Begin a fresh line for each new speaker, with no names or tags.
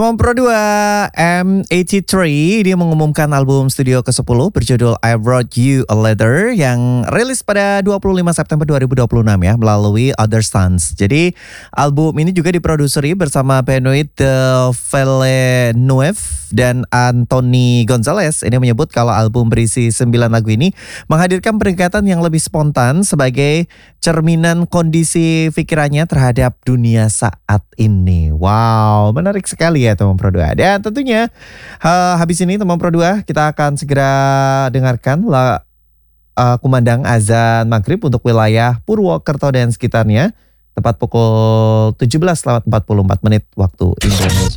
Teman Pro 2 M83 dia mengumumkan album studio ke-10 berjudul I Wrote You a Letter yang rilis pada 25 September 2026 ya melalui Other Sons. Jadi album ini juga diproduseri bersama Benoit Villeneuve dan Anthony Gonzalez. Ini menyebut kalau album berisi 9 lagu ini menghadirkan pendekatan yang lebih spontan sebagai cerminan kondisi pikirannya terhadap dunia saat ini. Wow, menarik sekali ya teman Pro 2. Dan tentunya habis ini teman Pro 2 kita akan segera dengarkan kumandang azan maghrib untuk wilayah Purwokerto dan sekitarnya tepat pukul 17:44 waktu Indonesia.